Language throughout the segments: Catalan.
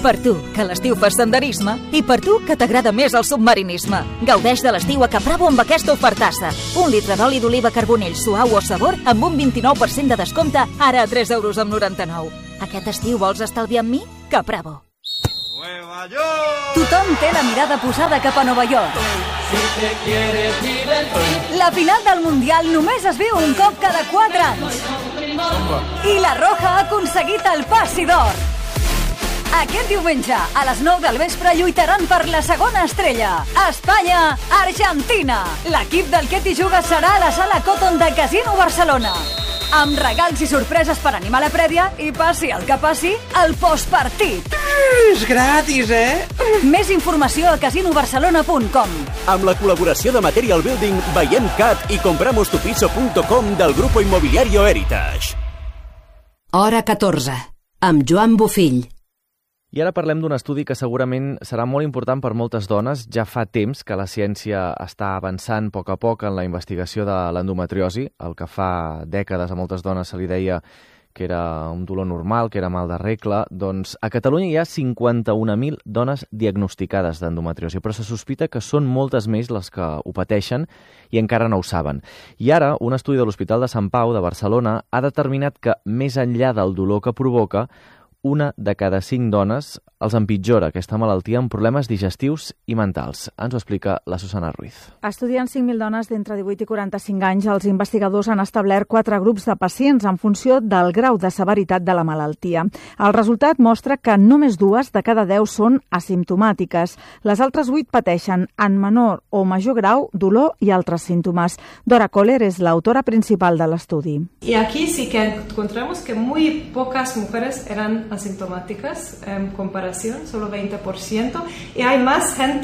Per tu, que a l'estiu fas senderisme, i per tu, que t'agrada més el submarinisme. Gaudeix de l'estiu a Caprabo amb aquesta ofertassa. 1 litre d'oli d'oliva Carbonell suau o sabor amb un 29% de descompte, ara a 3,99 €. Aquest estiu vols estalviar amb mi? Caprabo. Nueva York! Tothom té la mirada posada cap a Nova York. Si te quieres divertir. La final del Mundial només es viu un cop cada 4 anys. I la Roja ha aconseguit el passi d'or. Aquest diumenge, a les 9 del vespre, lluitaran per la segona estrella. Espanya-Argentina. L'equip del que t'hi jugues serà a la sala Cotton de Casino Barcelona. Amb regals i sorpreses per animar la prèvia i, passi el que passi, el postpartit. És gratis, Més informació a casinobarcelona.com. Amb la col·laboració de Material Building, Veiem Cat i compramostupiso.com del Grupo Inmobiliario Heritage. Hora 14, amb Joan Bofill. I ara parlem d'un estudi que segurament serà molt important per moltes dones. Ja fa temps que la ciència està avançant a poc en la investigació de l'endometriosi. El que fa dècades a moltes dones se li deia que era un dolor normal, que era mal de regla. Doncs a Catalunya hi ha 51.000 dones diagnosticades d'endometriosi, però se sospita que són moltes més les que ho pateixen i encara no ho saben. I ara, un estudi de l'Hospital de Sant Pau de Barcelona ha determinat que, més enllà del dolor que provoca, 1 de cada 5 dones els empitjora aquesta malaltia amb problemes digestius i mentals. Ens ho explica la Susana Ruiz. Estudiant 5.000 dones d'entre 18 i 45 anys, els investigadors han establert 4 grups de pacients en funció del grau de severitat de la malaltia. El resultat mostra que només 2 de cada 10 són asimptomàtiques. Les altres 8 pateixen en menor o major grau dolor i altres símptomes. Dora Kohler és l'autora principal de l'estudi. Y aquí sí que encontramos que muy pocas mujeres eran asintomáticas en comparación, solo 20%, y hay más gente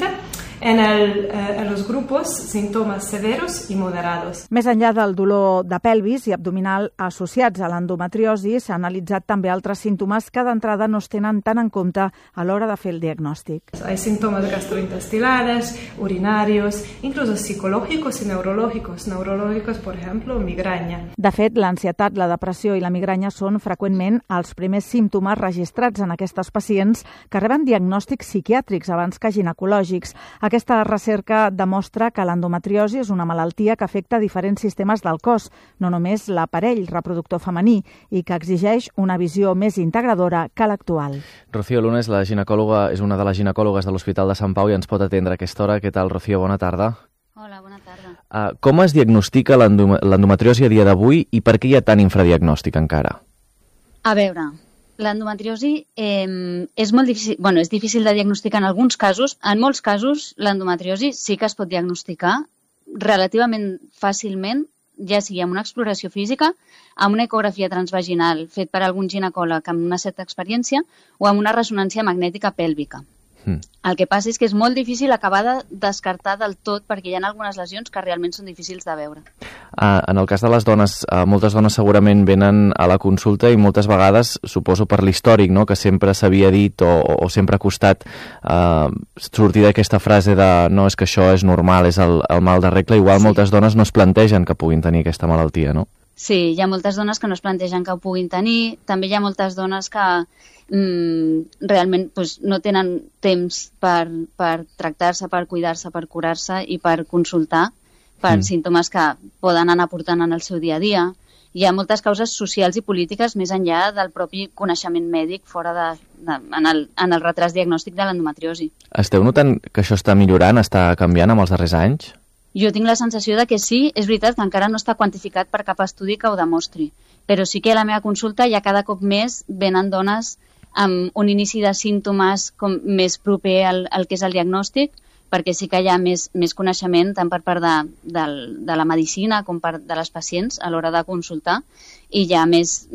en los grupos síntomas severos y moderados. Més enllà del dolor de pelvis i abdominal associats a l'endometriosi, s'ha analitzat també altres símptomes que d'entrada no es tenen tant en compte a l'hora de fer el diagnòstic. Hay síntomas gastrointestinales, urinarios, incluso psicológicos y neurológicos. Neurológicos, por ejemplo, migraña. De fet, l'ansietat, la depressió i la migranya són freqüentment els primers símptomes registrats en aquestes pacients que reben diagnòstics psiquiàtrics abans que ginecològics. Aquesta recerca demostra que l'endometriosi és una malaltia que afecta diferents sistemes del cos, no només l'aparell reproductor femení, i que exigeix una visió més integradora que l'actual. Rocío Luna és una de les ginecòlogues de l'Hospital de Sant Pau i ens pot atendre a aquesta hora. Què tal, Rocío? Bona tarda. Hola, bona tarda. Com es diagnostica l'endometriosi a dia d'avui i per què hi ha tant infradiagnòstic encara? A veure, l'endometriosi és molt difícil, és difícil de diagnosticar en alguns casos. En molts casos, l'endometriosi sí que es pot diagnosticar relativament fàcilment, ja sigui amb una exploració física, amb una ecografia transvaginal fet per algun ginecòleg amb una certa experiència o amb una ressonància magnètica pèlvica. El que passa és que és molt difícil acabar de descartar del tot perquè hi ha algunes lesions que realment són difícils de veure. En el cas de les dones, moltes dones segurament venen a la consulta i moltes vegades, suposo per l'històric, no?, que sempre s'havia dit o sempre ha costat sortir d'aquesta frase de no, és que això és normal, és el mal de regla, igual moltes dones no es plantegen que puguin tenir aquesta malaltia, no? Sí, hi ha moltes dones que no es plantegen que ho puguin tenir, també hi ha moltes dones que realment no tenen temps per tractar-se, per cuidar-se, per curar-se i per consultar per símptomes que poden anar portant en el seu dia a dia. Hi ha moltes causes socials i polítiques més enllà del propi coneixement mèdic en el retras diagnòstic de l'endometriosi. Esteu notant que això està millorant, està canviant amb els darrers anys? Jo tinc la sensació de que sí, és veritat que encara no està quantificat per cap estudi que ho demostri, però sí que a la meva consulta ja cada cop més venen dones amb un inici de símptomes més proper al que és el diagnòstic, perquè sí que hi ha més coneixement tant per part de la medicina com per de les pacients a l'hora de consultar, i hi ha més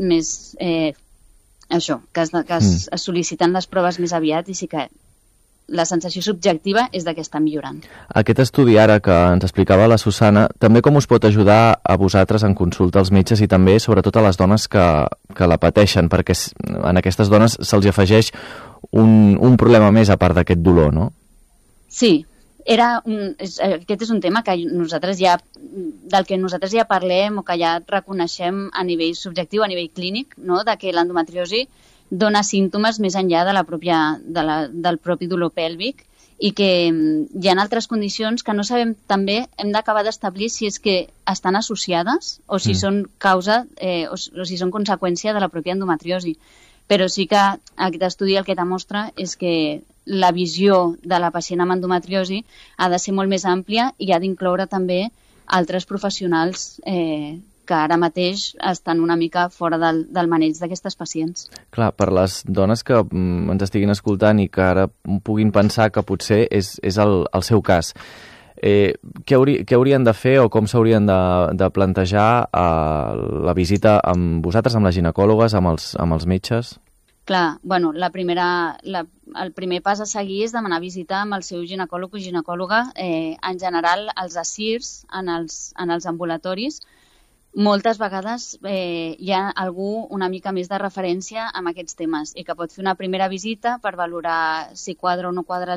que es sol·liciten les proves més aviat, i sí que la sensació subjectiva és que està millorant. Aquest estudi ara que ens explicava la Susana, també com us pot ajudar a vosaltres en consulta als metges i també sobretot a les dones que la pateixen, perquè en aquestes dones se'ls afegeix un problema més a part d'aquest dolor, no? Sí, aquest és un tema que del que nosaltres ja parlem o que ja reconeixem a nivell subjectiu, a nivell clínic, no? De que l'endometriosi dona símptomes més enllà del propi dolor pèlvic, i que hi ha altres condicions que no sabem, també hem d'acabar d'establir si és que estan associades o si són causa o si són conseqüència de la pròpia endometriosi. Però sí que aquest estudi el que demostra és que la visió de la pacient amb endometriosi ha de ser molt més àmplia i ha d'incloure també altres professionals que ara mateix estan una mica fora del maneig d'aquestes pacients. Clar, per les dones que ens estiguin escoltant i que ara puguin pensar que potser és el seu cas, què haurien de fer o com s'haurien de plantejar la visita amb vosaltres, amb les ginecòlogues, amb els metges? Clar, bueno, el primer pas a seguir és demanar visita amb el seu ginecòleg o ginecòloga. En general, els ASIRs en els ambulatoris, moltes vegades hi ha algú una mica més de referència amb aquests temes i que pot fer una primera visita per valorar si quadra o no quadra